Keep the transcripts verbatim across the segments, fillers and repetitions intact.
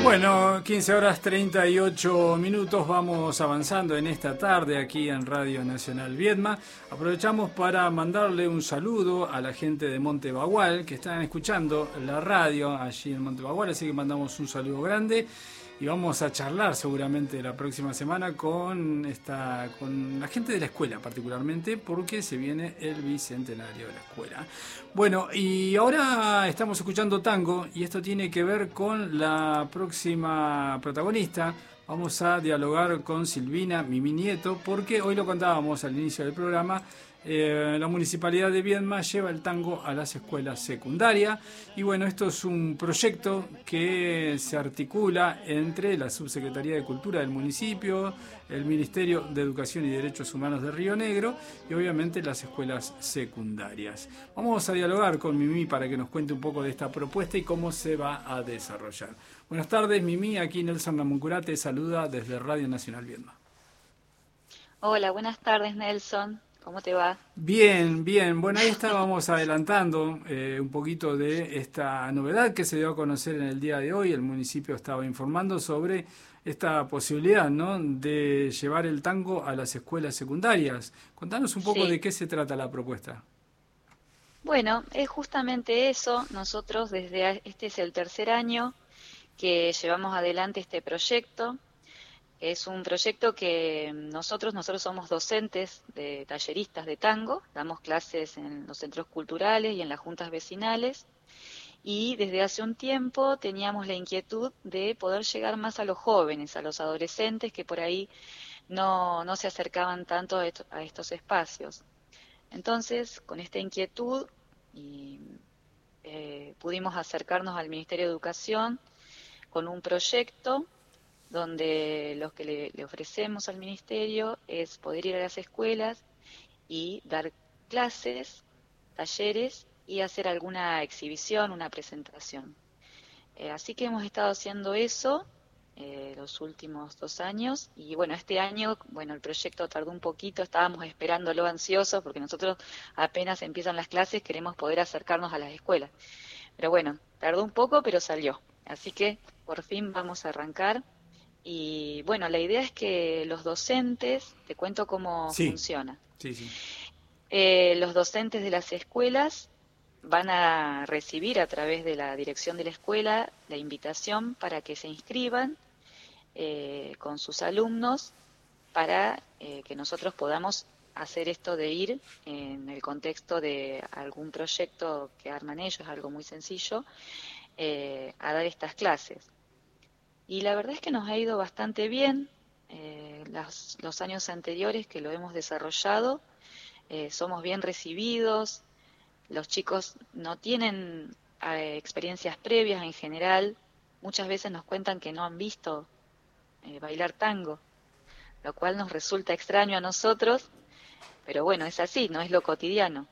Bueno, quince horas treinta y ocho minutos, vamos avanzando en esta tarde aquí en Radio Nacional Viedma. Aprovechamos para mandarle un saludo a la gente de Monte Bagual que están escuchando la radio allí en Monte Bagual, así que mandamos un saludo grande y vamos a charlar seguramente la próxima semana con esta con la gente de la escuela particularmente, porque se viene el bicentenario de la escuela. Bueno, y ahora estamos escuchando tango y esto tiene que ver con la próxima protagonista. Vamos a dialogar con Silvina Mimi Nieto, porque hoy lo contábamos al inicio del programa. Eh, la Municipalidad de Viedma lleva el tango a las escuelas secundarias y bueno, esto es un proyecto que se articula entre la Subsecretaría de Cultura del municipio, el Ministerio de Educación y Derechos Humanos de Río Negro y obviamente las escuelas secundarias. Vamos a dialogar con Mimi para que nos cuente un poco de esta propuesta y cómo se va a desarrollar. Buenas tardes, Mimi, aquí Nelson Lamuncurá te saluda desde Radio Nacional Viedma. Hola, buenas tardes, Nelson. ¿Cómo te va? Bien, bien. Bueno, ahí estábamos adelantando eh, un poquito de esta novedad que se dio a conocer en el día de hoy. El municipio estaba informando sobre esta posibilidad, ¿no?, de llevar el tango a las escuelas secundarias. Contanos un poco Sí. de qué se trata la propuesta. Bueno, es justamente eso. Nosotros desde a- este es el tercer año que llevamos adelante este proyecto. Es un proyecto que nosotros, nosotros somos docentes de talleristas de tango, damos clases en los centros culturales y en las juntas vecinales, y desde hace un tiempo teníamos la inquietud de poder llegar más a los jóvenes, a los adolescentes que por ahí no, no se acercaban tanto a, esto- a estos espacios. Entonces, con esta inquietud, y, eh, pudimos acercarnos al Ministerio de Educación con un proyecto donde lo que le, le ofrecemos al Ministerio es poder ir a las escuelas y dar clases, talleres y hacer alguna exhibición, una presentación. Eh, así que hemos estado haciendo eso eh, los últimos dos años y bueno, este año, bueno, el proyecto tardó un poquito, estábamos esperándolo ansiosos porque nosotros apenas empiezan las clases queremos poder acercarnos a las escuelas. Pero bueno, tardó un poco, pero salió. Así que por fin vamos a arrancar. Y bueno, la idea es que los docentes, te cuento cómo Sí, funciona. sí, sí. Eh, los docentes de las escuelas van a recibir a través de la dirección de la escuela la invitación para que se inscriban eh, con sus alumnos para eh, que nosotros podamos hacer esto de ir en el contexto de algún proyecto que arman ellos, algo muy sencillo, eh, a dar estas clases. Y la verdad es que nos ha ido bastante bien. Eh, las- los años anteriores que lo hemos desarrollado, eh, somos bien recibidos. Los chicos no tienen eh, experiencias previas en general. Muchas veces nos cuentan que no han visto eh, bailar tango, lo cual nos resulta extraño a nosotros, pero bueno, es así, no es lo cotidiano.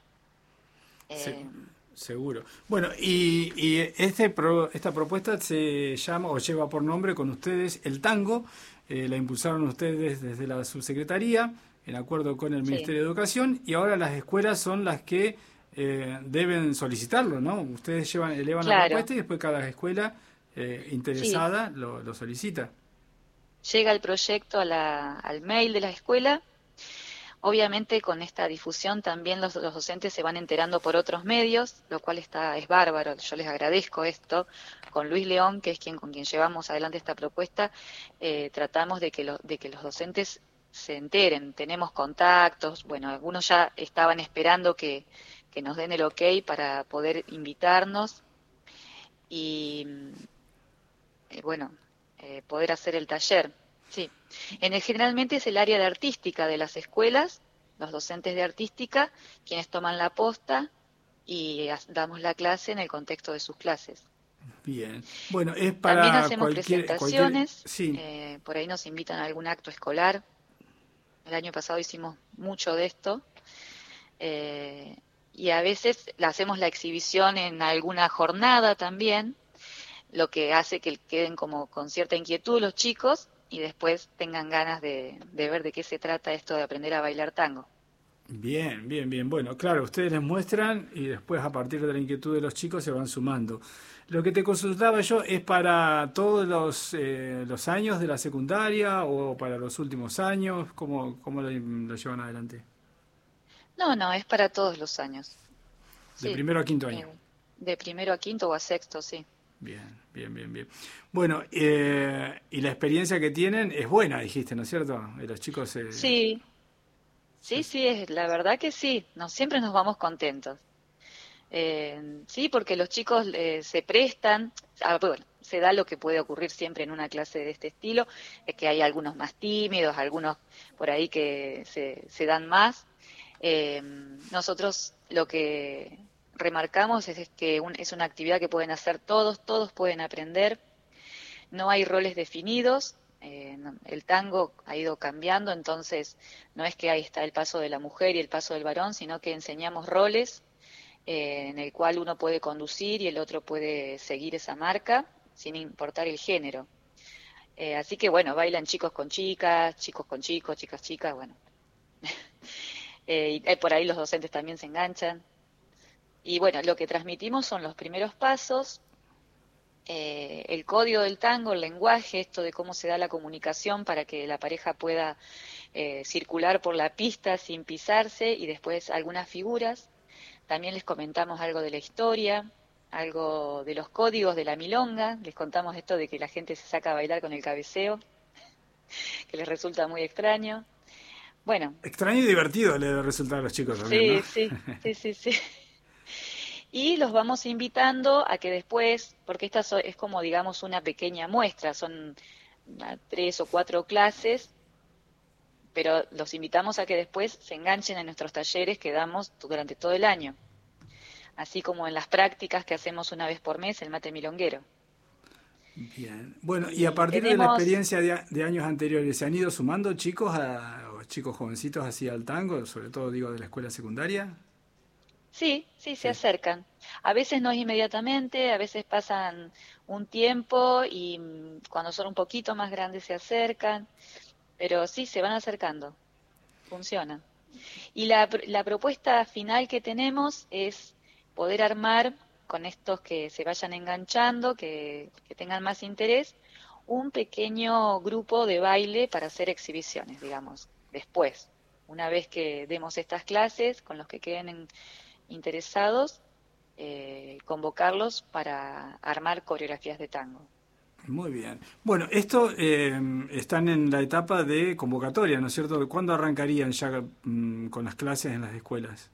Se- Eh, Seguro. Bueno, y, y este pro- esta propuesta se llama o lleva por nombre con ustedes el tango. Eh, la impulsaron ustedes desde la subsecretaría en acuerdo con el sí, Ministerio de Educación y ahora las escuelas son las que eh, deben solicitarlo, ¿no? Ustedes llevan, elevan la claro, propuesta y después cada escuela eh, sí. interesada lo, lo solicita. Llega el proyecto a la- al mail de la escuela. Obviamente con esta difusión también los, los docentes se van enterando por otros medios, lo cual está es bárbaro. Yo les agradezco esto. Con Luis León, que es quien con quien llevamos adelante esta propuesta, eh, tratamos de que, lo- de que los docentes se enteren. Tenemos contactos, bueno, algunos ya estaban esperando que, que nos den el ok para poder invitarnos y eh, bueno, eh, poder hacer el taller. Sí, en el, generalmente es el área de artística de las escuelas, los docentes de artística, quienes toman la posta y as- damos la clase en el contexto de sus clases. Bien. Bueno, es También para hacemos cualquier, cualquier, presentaciones, sí. eh, por ahí nos invitan a algún acto escolar. El año pasado hicimos mucho de esto. eh, y a veces la hacemos la exhibición en alguna jornada también, lo que hace que queden como con cierta inquietud los chicos y después tengan ganas de, de ver de qué se trata esto de aprender a bailar tango. Bien, bien, bien. Bueno, claro, ustedes les muestran y después a partir de la inquietud de los chicos se van sumando. Lo que te consultaba yo es para todos los, eh, los años de la secundaria o para los últimos años, ¿cómo, cómo lo, lo llevan adelante? No, no, es para todos los años. De Sí, primero a quinto año. eh, de primero a quinto o a sexto, sí. Bien, bien, bien, bien. Bueno, eh, y la experiencia que tienen es buena, dijiste, ¿no es cierto? Y los chicos se, Sí, sí, se- sí, es la verdad que sí. Nos, siempre nos vamos contentos. Eh, sí, porque los chicos eh, se prestan, ah, bueno, se da lo que puede ocurrir siempre en una clase de este estilo, es que hay algunos más tímidos, algunos por ahí que se, se dan más. Eh, Nosotros lo que remarcamos es, es que un- es una actividad que pueden hacer todos, todos pueden aprender, no hay roles definidos. Eh, no- el tango ha ido cambiando, entonces no es que ahí está el paso de la mujer y el paso del varón, sino que enseñamos roles eh, en el cual uno puede conducir y el otro puede seguir esa marca sin importar el género. Eh, así que bueno, bailan chicos con chicas, chicos con chicos, chicas chicas, bueno. Eh, y eh, por ahí los docentes también se enganchan. Y bueno, lo que transmitimos son los primeros pasos, eh, el código del tango, el lenguaje, esto de cómo se da la comunicación para que la pareja pueda eh, circular por la pista sin pisarse y después algunas figuras. También les comentamos algo de la historia, algo de los códigos de la milonga, les contamos esto de que la gente se saca a bailar con el cabeceo, que les resulta muy extraño. Bueno, extraño y divertido le debe resultar a los chicos también, ¿no? sí, sí, sí, sí, sí. Y los vamos invitando a que después, porque esta so- es como digamos una pequeña muestra, son ah, tres o cuatro clases, pero los invitamos a que después se enganchen en nuestros talleres que damos durante todo el año, así como en las prácticas que hacemos una vez por mes, el mate milonguero. Bien. Bueno, y a Y partir de la tenemos, experiencia de, a- de años anteriores, ¿se han ido sumando chicos, a, o chicos jovencitos así al tango, sobre todo digo de la escuela secundaria? sí, sí, se Sí. acercan. A veces no es inmediatamente, a veces pasan un tiempo y mm, cuando son un poquito más grandes se acercan, pero sí, se van acercando, funciona. Y la, pr- la propuesta final que tenemos es poder armar con estos que se vayan enganchando, que, que tengan más interés, un pequeño grupo de baile para hacer exhibiciones, digamos, después. Una vez que demos estas clases, con los que queden en- interesados, eh, convocarlos para armar coreografías de tango. Muy bien. Bueno, esto eh, están en la etapa de convocatoria, ¿no es cierto? ¿Cuándo arrancarían ya mm, con las clases en las escuelas?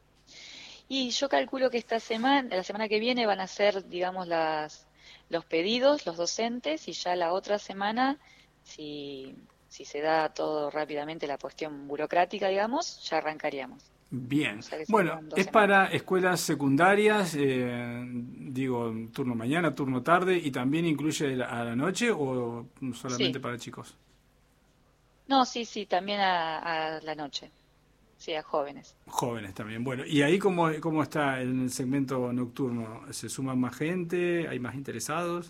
Y yo calculo que esta semana, la semana que viene van a ser, digamos, las, los pedidos, los docentes, y ya la otra semana, si, si se da todo rápidamente la cuestión burocrática, digamos, ya arrancaríamos. O Bien. sea que Bueno, serían dos es semanas. para escuelas secundarias, eh, digo, turno mañana, turno tarde, y también incluye a la noche o solamente Sí, para chicos. no, sí, sí, también a, a la noche, sí, a jóvenes. Jóvenes también. Bueno, ¿y ahí cómo, cómo está en el segmento nocturno? ¿Se suman más gente? ¿Hay más interesados?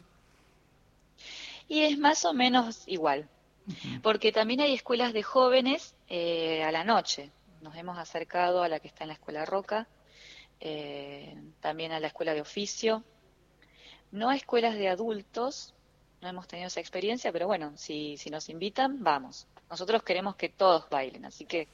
Y es más o menos igual, Ujú. porque también hay escuelas de jóvenes eh, a la noche. Nos hemos acercado a la que está en la Escuela Roca, eh, también a la Escuela de Oficio. No a escuelas de adultos, no hemos tenido esa experiencia, pero bueno, si, si nos invitan, vamos. Nosotros queremos que todos bailen, así que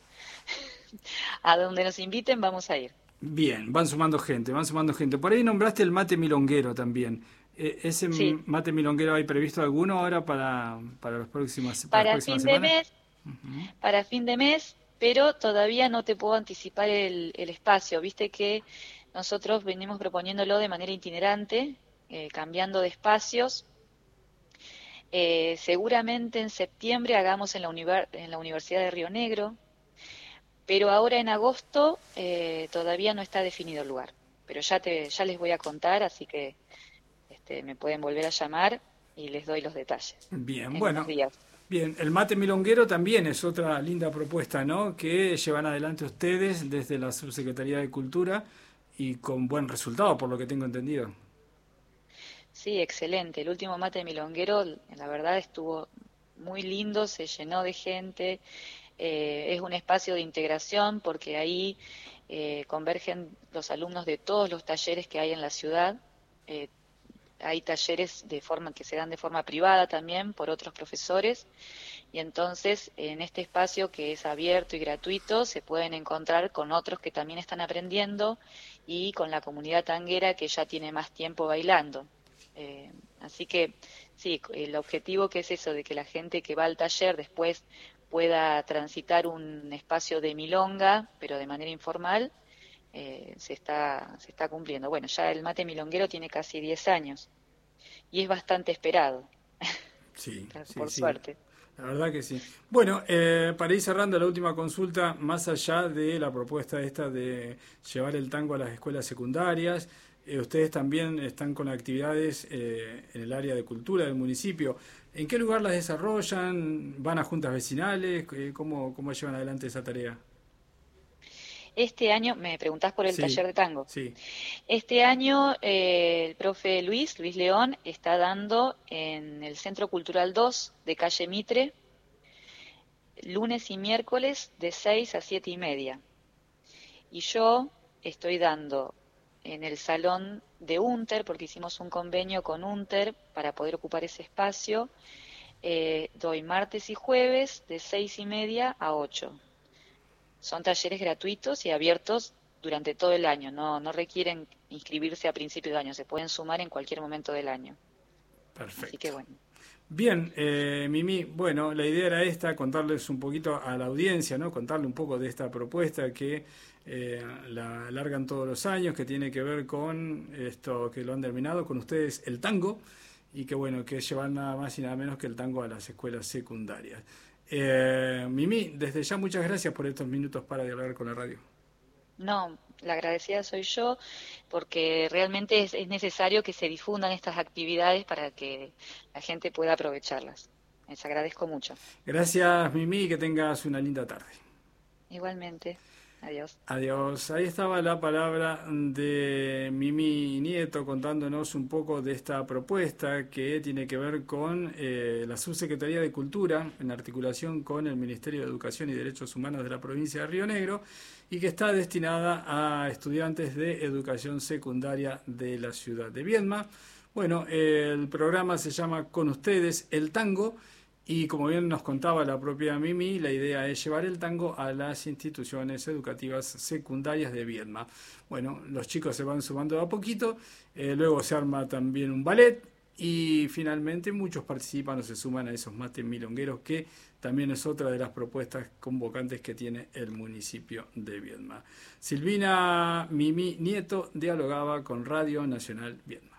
a donde nos inviten vamos a ir. Bien, van sumando gente, van sumando gente. Por ahí nombraste el mate milonguero también. Eh, ¿Ese Sí, mate milonguero hay previsto alguno ahora para, para las próximas, para las para próximas fin de semanas? mes, Ujú. para fin de mes, pero todavía no te puedo anticipar el, el espacio. Viste que nosotros venimos proponiéndolo de manera itinerante, eh, cambiando de espacios. Eh, seguramente en septiembre hagamos en la, univer- en la Universidad de Río Negro, pero ahora en agosto eh, todavía no está definido el lugar. Pero ya te, ya les voy a contar, así que este, me pueden volver a llamar y les doy los detalles Bien, en unos bueno, días. bien. El mate milonguero también es otra linda propuesta, ¿no? Que llevan adelante ustedes desde la Subsecretaría de Cultura y con buen resultado, por lo que tengo entendido. Sí, excelente. El último mate milonguero, la verdad, estuvo muy lindo, se llenó de gente. eh, es un espacio de integración porque ahí eh, convergen los alumnos de todos los talleres que hay en la ciudad. Eh, hay talleres de forma que se dan de forma privada también por otros profesores, y entonces en este espacio que es abierto y gratuito se pueden encontrar con otros que también están aprendiendo y con la comunidad tanguera que ya tiene más tiempo bailando. Eh, así que sí, el objetivo que es eso, de que la gente que va al taller después pueda transitar un espacio de milonga, pero de manera informal, eh, se está se está cumpliendo. Bueno, ya el mate milonguero tiene casi diez años y es bastante esperado, Sí, sí, por sí. suerte. La verdad que sí. Bueno, eh, para ir cerrando la última consulta, más allá de la propuesta esta de llevar el tango a las escuelas secundarias, eh, ustedes también están con actividades eh, en el área de cultura del municipio. ¿En qué lugar las desarrollan? ¿Van a juntas vecinales? Eh, ¿Cómo, cómo llevan adelante esa tarea? Este año, me preguntás por el Sí, taller de tango. sí. Este año eh, el profe Luis, Luis León, está dando en el Centro Cultural dos de calle Mitre, lunes y miércoles de seis a siete y media. Y yo estoy dando en el salón de Unter, porque hicimos un convenio con Unter para poder ocupar ese espacio. Eh, doy martes y jueves de seis y media a ocho. Son talleres gratuitos y abiertos durante todo el año, no, no requieren inscribirse a principio de año, se pueden sumar en cualquier momento del año. Así Perfecto. que bueno. Bien, eh, Mimi, bueno, la idea era esta, contarles un poquito a la audiencia, ¿no? Contarle un poco de esta propuesta que eh, la alargan todos los años, que tiene que ver con esto que lo han terminado con ustedes, el tango, y que bueno, que es llevar nada más y nada menos que el tango a las escuelas secundarias. Eh, Mimi, desde ya muchas gracias por estos minutos para dialogar con la radio. No, la agradecida soy yo, porque realmente es, es necesario que se difundan estas actividades para que la gente pueda aprovecharlas. Les agradezco mucho. Gracias, Mimi, y que tengas una linda tarde. Igualmente. Adiós. Adiós. Ahí estaba la palabra de Mimi Nieto contándonos un poco de esta propuesta que tiene que ver con eh, la Subsecretaría de Cultura en articulación con el Ministerio de Educación y Derechos Humanos de la provincia de Río Negro y que está destinada a estudiantes de educación secundaria de la ciudad de Viedma. Bueno, eh, el programa se llama Con Ustedes el Tango. Y como bien nos contaba la propia Mimi, la idea es llevar el tango a las instituciones educativas secundarias de Viedma. Bueno, los chicos se van sumando de a poquito, eh, luego se arma también un ballet y finalmente muchos participan o se suman a esos mates milongueros, que también es otra de las propuestas convocantes que tiene el municipio de Viedma. Silvina Mimi Nieto dialogaba con Radio Nacional Viedma.